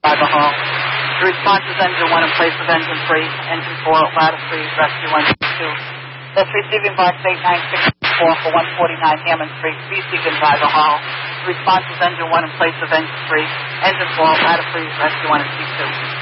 Driver Hall. The response is engine 1 in place of engine 3. Engine 4, ladder 3, rescue engine 2. That's receiving box 8964 for 149 Hammond Street, Beacon Driver Hall. The response is engine 1 in place of engine 3. Engine 4, ladder 3, rescue 1 and C2.